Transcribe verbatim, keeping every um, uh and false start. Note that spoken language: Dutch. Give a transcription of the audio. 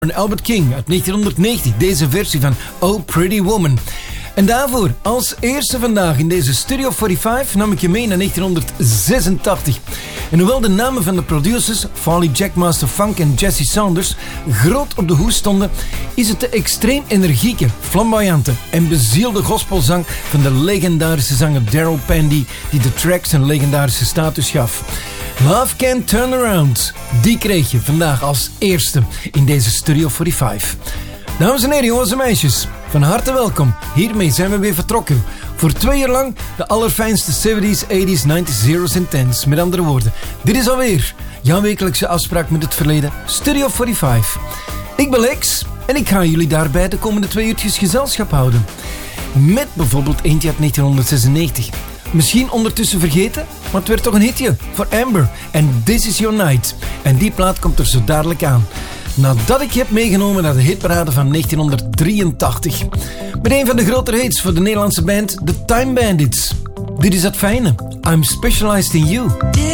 Albert King uit negentienhonderdnegentig, deze versie van Oh Pretty Woman. En daarvoor, als eerste vandaag in deze Studio vijfenveertig, nam ik je mee naar negentienhonderdzesentachtig. En hoewel de namen van de producers, Farley Jackmaster Funk en Jesse Saunders, groot op de hoes stonden, is het de extreem energieke, flamboyante en bezielde gospelzang van de legendarische zanger Daryl Pandy die de track zijn legendarische status gaf. Love Can't Turn Around, die kreeg je vandaag als eerste in deze Studio vijfenveertig. Dames en heren, jongens en meisjes, van harte welkom. Hiermee zijn we weer vertrokken. Voor twee jaar lang de allerfijnste zeventies, tachtiger, negentig, zero's en tens. Met andere woorden, dit is alweer jouw wekelijkse afspraak met het verleden, Studio vijfenveertig. Ik ben Lex en ik ga jullie daarbij de komende twee uurtjes gezelschap houden. Met bijvoorbeeld eentje uit negentienhonderdzesennegentig. Misschien ondertussen vergeten, maar het werd toch een hitje voor Amber. En This Is Your Night. En die plaat komt er zo dadelijk aan. Nadat ik je heb meegenomen naar de hitparade van negentienhonderddrieëntachtig. Met een van de grotere hits voor de Nederlandse band The Time Bandits. Dit is het fijne. I'm Specialized in You.